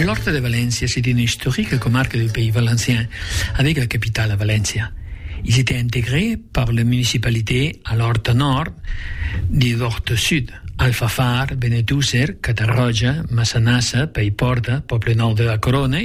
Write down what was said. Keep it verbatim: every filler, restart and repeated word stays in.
l'Horta de València, c'est une historique comarque du pays valencien, avec la capitale à Valencia. Ils étaient intégrés par la municipalité à l'Horta Nord et l'Horta Sud, Alfafar, Benetússer, Catarroja, Massanassa, Paiporta, Poblenou de la Corona